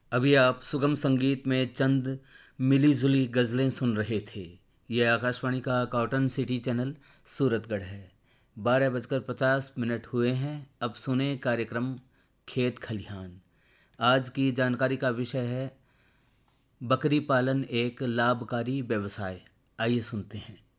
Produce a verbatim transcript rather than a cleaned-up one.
अभी आप सुगम संगीत में चंद मिली जुली गज़लें सुन रहे थे। यह आकाशवाणी का कॉटन सिटी चैनल सूरतगढ़ है। बारह बजकर पचास मिनट हुए हैं। अब सुने कार्यक्रम खेत खलिहान। आज की जानकारी का विषय है बकरी पालन एक लाभकारी व्यवसाय। आइए सुनते हैं।